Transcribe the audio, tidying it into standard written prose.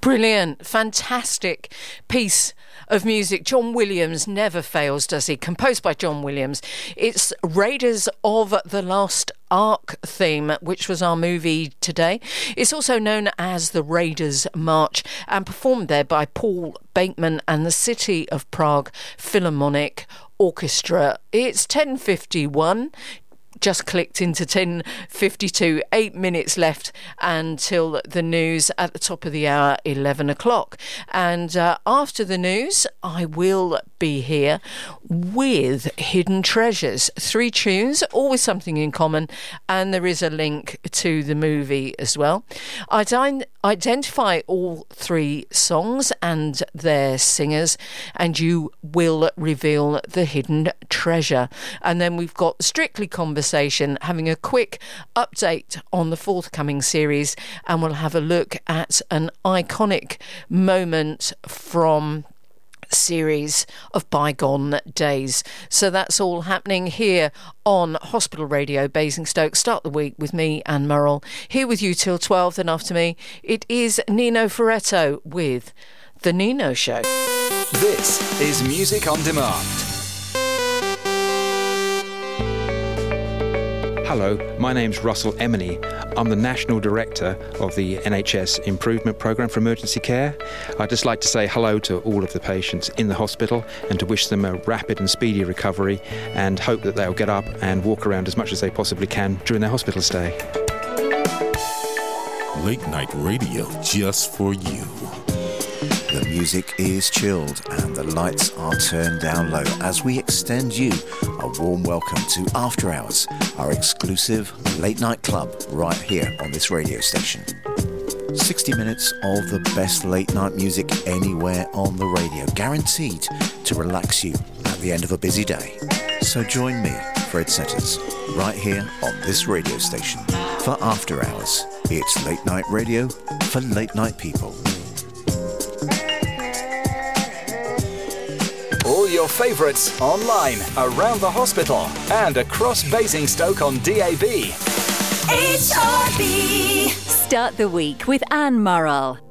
Brilliant, fantastic piece of music. John Williams never fails, does he? Composed by John Williams. It's Raiders of the Lost Ark theme, which was our movie today. It's also known as the Raiders March and performed there by Paul Bateman and the City of Prague Philharmonic Orchestra. It's 10:51. Just clicked into 10:52, 8 minutes left until the news at the top of the hour, 11 o'clock. And after the news, I will be here with Hidden Treasures. 3 tunes, always something in common, and there is a link to the movie as well. I identify all 3 songs and their singers, and you will reveal the hidden treasure. And then we've got Strictly Conversation, having a quick update on the forthcoming series, and we'll have a look at an iconic moment from series of bygone days. So that's all happening here on Hospital Radio Basingstoke. Start the week with me, Anne Murrell, here with you till 12. Then after me, it is Nino Ferretto with The Nino Show. This is Music on Demand. Hello, my name's Russell Emeny. I'm the National Director of the NHS Improvement Programme for Emergency Care. I'd just like to say hello to all of the patients in the hospital and to wish them a rapid and speedy recovery, and hope that they'll get up and walk around as much as they possibly can during their hospital stay. Late night radio just for you. The music is chilled and the lights are turned down low as we extend you a warm welcome to After Hours, our exclusive late night club right here on this radio station. 60 minutes of the best late night music anywhere on the radio, guaranteed to relax you at the end of a busy day. So join me, Fred Setters, right here on this radio station for After Hours. It's late night radio for late night people. All your favourites online, around the hospital, and across Basingstoke on DAB. HRB. Start the week with Anne Murrell.